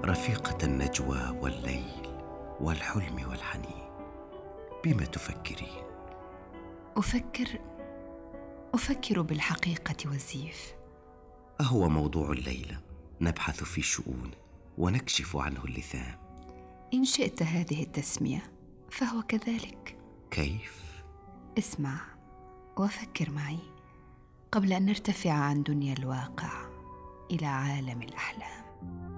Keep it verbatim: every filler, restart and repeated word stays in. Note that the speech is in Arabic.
رفيقة النجوى والليل والحلم والحنين، بما تفكرين؟ أفكر أفكر بالحقيقة والزيف. أهو موضوع الليلة؟ نبحث في الشؤون ونكشف عنه اللثام. إن شئت هذه التسمية فهو كذلك. كيف؟ اسمع وفكر معي قبل أن نرتفع عن دنيا الواقع إلى عالم الأحلام.